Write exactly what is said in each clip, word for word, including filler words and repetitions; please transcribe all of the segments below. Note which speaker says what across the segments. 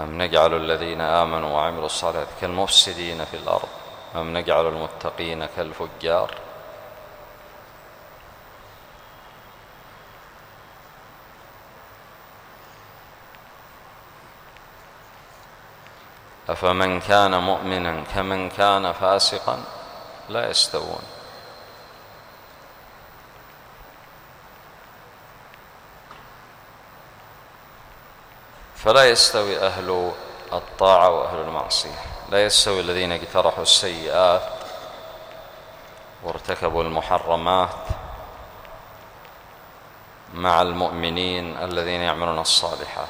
Speaker 1: أم نجعل الذين آمنوا وعملوا الصالحات كالمفسدين في الأرض أم نجعل المتقين كالفجار. أفمن كان مؤمنا كمن كان فاسقا لا يستوون. فلا يستوي أهل الطاعة وأهل المعصية، لا يستوي الذين اجترحوا السيئات وارتكبوا المحرمات مع المؤمنين الذين يعملون الصالحات.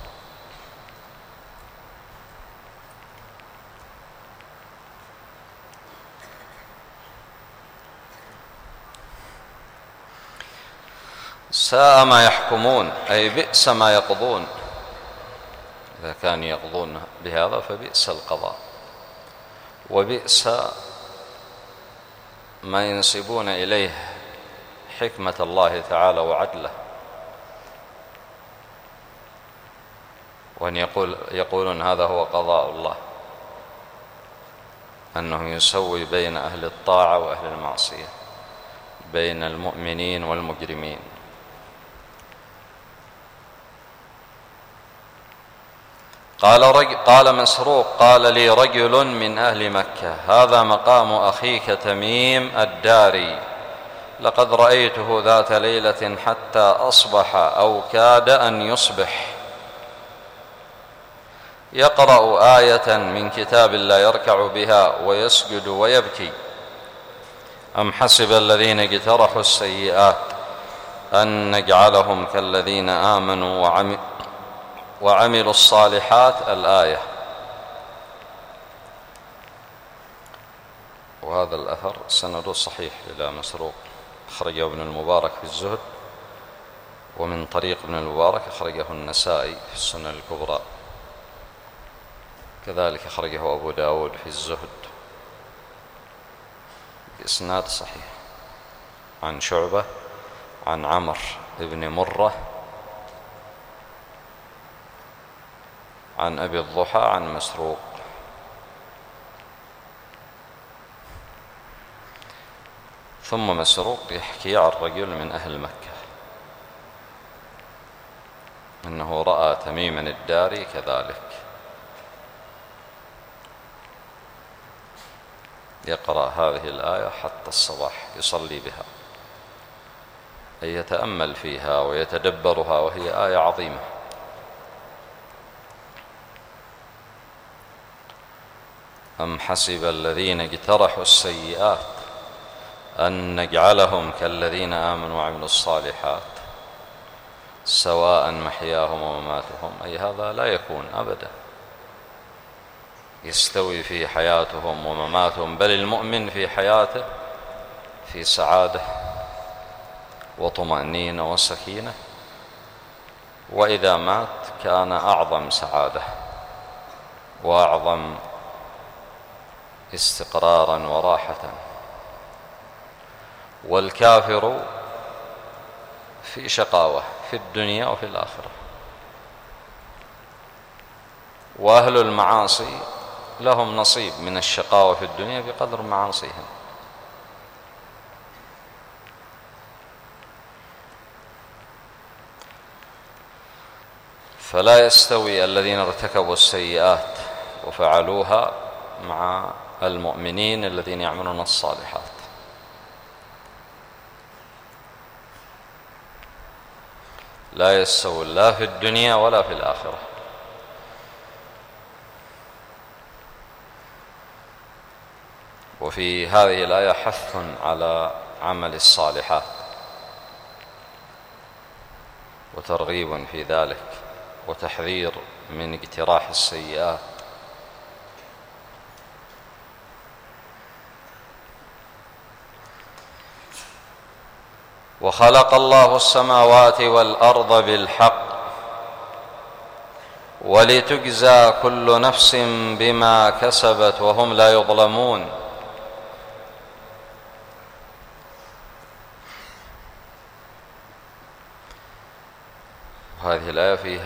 Speaker 1: ساء ما يحكمون، أي بئس ما يقضون. إذا كانوا يقضون بهذا فبئس القضاء، وبئس ما ينسبون إليه حكمة الله تعالى وعدله، وأن يقول يقولون هذا هو قضاء الله، أنه يسوي بين أهل الطاعة وأهل المعصية، بين المؤمنين والمجرمين. قال, رجل قال مسروق قال لي رجل من أهل مكة هذا مقام أخيك تميم الداري، لقد رأيته ذات ليلة حتى أصبح أو كاد أن يصبح يقرأ آية من كتاب الله يركع بها ويسجد ويبكي. أم حسب الذين اجترحوا السيئات أن نجعلهم كالذين آمنوا وعملوا وعملوا الصالحات الآية. وهذا الأثر سنده صحيح إلى مسروق، أخرجه ابن المبارك في الزهد، ومن طريق ابن المبارك أخرجه النسائي في السنن الكبرى، كذلك أخرجه أبو داود في الزهد بإسناد صحيح عن شعبة عن عمرو بن مرة عن أبي الضحى عن مسروق. ثم مسروق يحكي عن رجل من أهل مكة أنه رأى تميما الداري كذلك يقرأ هذه الآية حتى الصباح يصلي بها، أي يتأمل فيها ويتدبرها، وهي آية عظيمة. أم حسب الذين اجترحوا السيئات أن نجعلهم كالذين آمنوا وعملوا الصالحات سواء محياهم ومماتهم، أي هذا لا يكون أبدا، يستوي في حياتهم ومماتهم، بل المؤمن في حياته في سعادة وطمأنينة وسكينة، وإذا مات كان أعظم سعادة وأعظم استقرارا وراحة. والكافر في شقاوة في الدنيا وفي الآخرة. وأهل المعاصي لهم نصيب من الشقاوة في الدنيا بقدر معاصيهم. فلا يستوي الذين ارتكبوا السيئات وفعلوها مع المؤمنين الذين يعملون الصالحات. لا يستوي لا في الدنيا ولا في الآخرة. وفي هذه الآية حث على عمل الصالحات وترغيب في ذلك وتحذير من اجتراح السيئات. وخلق الله السماوات والأرض بالحق ولتجزى كل نفس بما كسبت وهم لا يظلمون. هذه الآية فيها